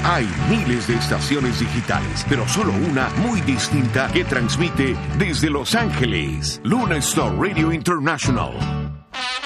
Hay miles de estaciones digitales, pero solo una muy distinta que transmite desde Los Ángeles. Luna Star Radio International.